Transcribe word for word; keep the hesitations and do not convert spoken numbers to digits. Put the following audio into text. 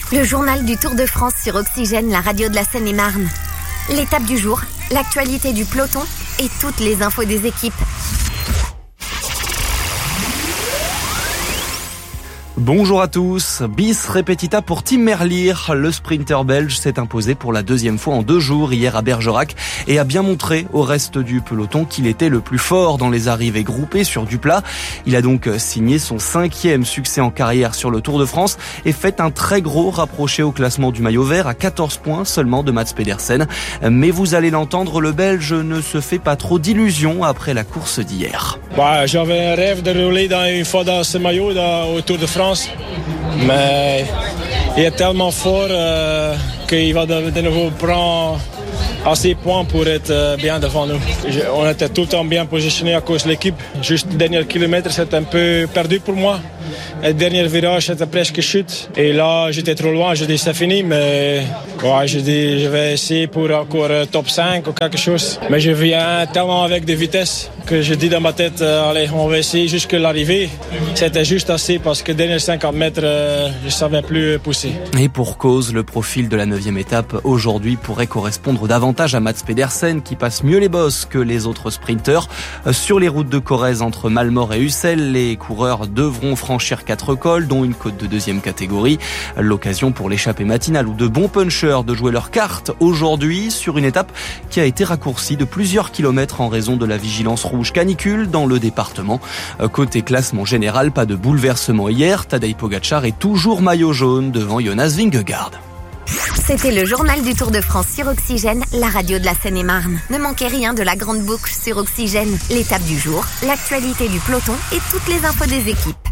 Le journal du Tour de France sur Oxygène, la radio de la Seine-et-Marne. L'étape du jour, l'actualité du peloton et toutes les infos des équipes. Bonjour à tous. Bis repetita pour Tim Merlier. Le sprinter belge s'est imposé pour la deuxième fois en deux jours hier à Bergerac et a bien montré au reste du peloton qu'il était le plus fort dans les arrivées groupées sur du plat. Il a donc signé son cinquième succès en carrière sur le Tour de France et fait un très gros rapproché au classement du maillot vert à quatorze points seulement de Mats Pedersen. Mais vous allez l'entendre, le Belge ne se fait pas trop d'illusions après la course d'hier. Bah, j'avais un rêve de rouler dans, une fois dans ce maillot dans, au Tour de France. Mais il est tellement fort euh, qu'il va de, de nouveau prendre assez de points pour être bien devant nous. On était tout le temps bien positionné à cause de l'équipe. Juste le dernier kilomètre, c'était un peu perdu pour moi. Le dernier virage, c'était presque chute. Et là, j'étais trop loin. Je dis c'est fini, mais ouais, je dis je vais essayer pour encore top cinq ou quelque chose. Mais je viens tellement avec de vitesse que je dis dans ma tête, euh, allez, on va essayer jusqu'à l'arrivée. C'était juste assez parce que les derniers cinquante mètres, euh, je ne savais plus pousser. Et pour cause, le profil de la neuvième étape aujourd'hui pourrait correspondre davantage à Mats Pedersen qui passe mieux les bosses que les autres sprinteurs. Sur les routes de Corrèze entre Malmort et Ussel, les coureurs devront franchir quatre cols, dont une côte de deuxième catégorie. L'occasion pour l'échappée matinale ou de bons punchers de jouer leur carte aujourd'hui sur une étape qui a été raccourcie de plusieurs kilomètres en raison de la vigilance rouge canicule dans le département. Côté classement général, pas de bouleversement hier. Tadej Pogačar est toujours maillot jaune devant Jonas Vingegaard. C'était le journal du Tour de France sur Oxygène, la radio de la Seine-et-Marne. Ne manquez rien de la grande boucle sur Oxygène, l'étape du jour, l'actualité du peloton et toutes les infos des équipes.